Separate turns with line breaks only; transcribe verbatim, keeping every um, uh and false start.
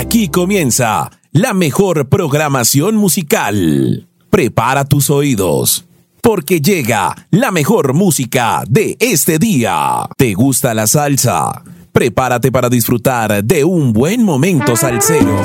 Aquí comienza la mejor programación musical. Prepara tus oídos, porque llega la mejor música de este día. ¿Te gusta la salsa? Prepárate para disfrutar de un buen momento salsero.